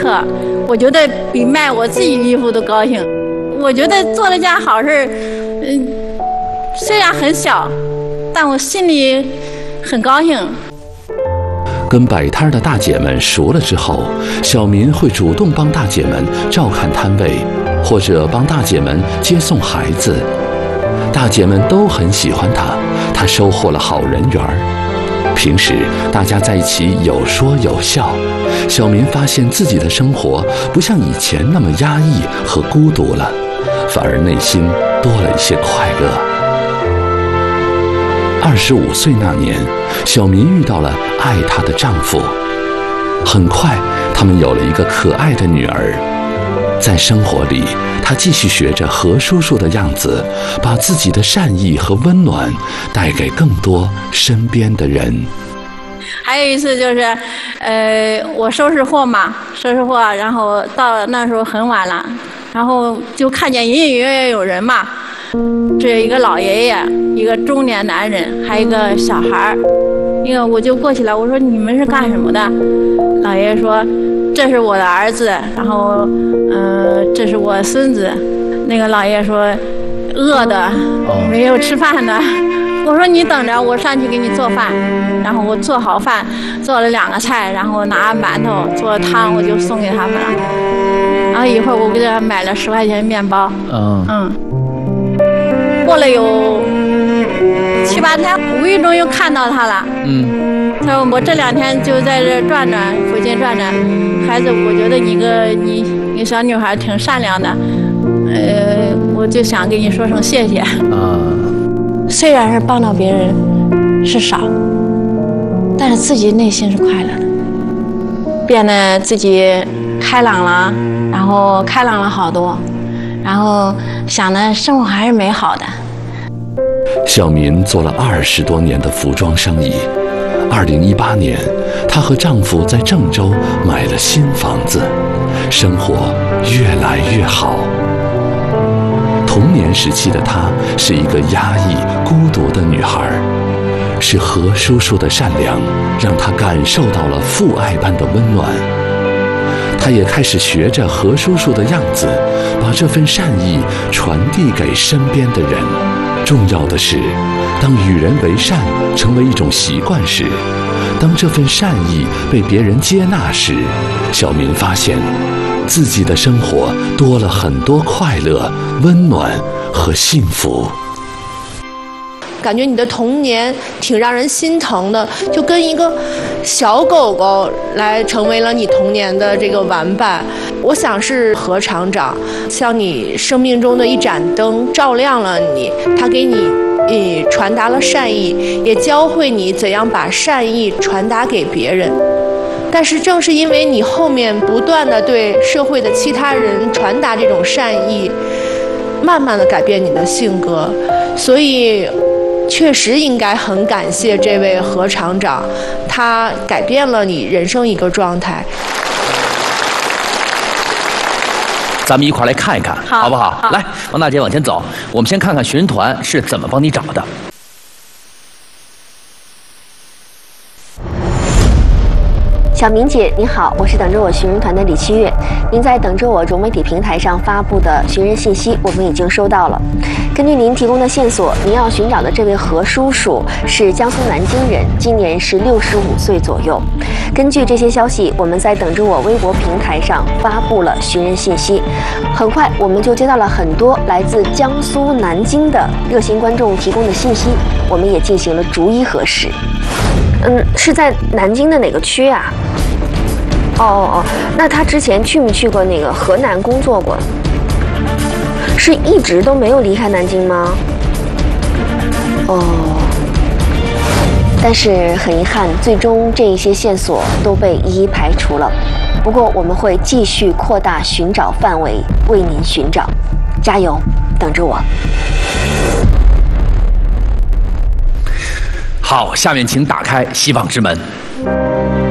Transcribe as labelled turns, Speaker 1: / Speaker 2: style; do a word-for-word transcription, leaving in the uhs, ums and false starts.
Speaker 1: 刻，我觉得比卖我自己衣服都高兴。我觉得做了件好事，嗯，虽然很小，但我心里很高兴。
Speaker 2: 跟摆摊的大姐们熟了之后，小民会主动帮大姐们照看摊位，或者帮大姐们接送孩子。大姐们都很喜欢他，他收获了好人缘儿。平时大家在一起有说有笑，小民发现自己的生活不像以前那么压抑和孤独了，反而内心多了一些快乐。二十五岁那年，小民遇到了爱她的丈夫，很快他们有了一个可爱的女儿。在生活里，她继续学着何叔叔的样子，把自己的善意和温暖带给更多身边的人。
Speaker 1: 还有一次就是，呃，我收拾货嘛，收拾货，然后到那时候很晚了，然后就看见隐隐约约有人嘛，这有一个老爷爷，一个中年男人，还有一个小孩儿。那个我就过去了，我说你们是干什么的？老爷爷说这是我的儿子，然后嗯、呃，这是我孙子。那个老爷爷说饿的，没有吃饭的。我说你等着，我上去给你做饭。然后我做好饭，做了两个菜，然后拿馒头做汤，我就送给他们了。然后一会儿我给他买了十块钱面包。嗯嗯。过了有七八天，无意中又看到他了。嗯。他说我这两天就在这转转，附近转转。孩子，我觉得你个你你个小女孩挺善良的，呃，我就想跟你说声谢谢。啊。虽然是帮到别人是少，但是自己内心是快乐的，变得自己开朗了，然后开朗了好多，然后想的生活还是美好的。
Speaker 2: 小民做了二十多年的服装生意，二零一八年，她和丈夫在郑州买了新房子，生活越来越好。童年时期的她是一个压抑、孤独的女孩，是何叔叔的善良让她感受到了父爱般的温暖。她也开始学着何叔叔的样子，把这份善意传递给身边的人。重要的是，当与人为善成为一种习惯时，当这份善意被别人接纳时，小民发现自己的生活多了很多快乐、温暖和幸福。
Speaker 3: 感觉你的童年挺让人心疼的，就跟一个小狗狗来成为了你童年的这个玩伴。我想是何厂长像你生命中的一盏灯，照亮了你，他给你呃传达了善意，也教会你怎样把善意传达给别人。但是正是因为你后面不断的对社会的其他人传达这种善意，慢慢的改变你的性格，所以确实应该很感谢这位何厂长，他改变了你人生一个状态。
Speaker 4: 咱们一块儿来看一看，
Speaker 1: 好，
Speaker 4: 好不好？
Speaker 1: 好，
Speaker 4: 来，王大姐往前走，我们先看看寻人团是怎么帮你找的。
Speaker 5: 小明姐，你好，我是等着我寻人团的李七月。您在等着我融媒体平台上发布的寻人信息，我们已经收到了。根据您提供的线索，您要寻找的这位何叔叔是江苏南京人，今年是六十五岁左右。根据这些消息，我们在等着我微博平台上发布了寻人信息。很快，我们就接到了很多来自江苏南京的热心观众提供的信息，我们也进行了逐一核实。嗯，是在南京的哪个区啊？哦哦哦，那他之前去没去过那个河南工作过？是一直都没有离开南京吗？哦，但是很遗憾，最终这一些线索都被一一排除了。不过我们会继续扩大寻找范围，为您寻找，加油，等着我。
Speaker 4: 好，下面请打开希望之门。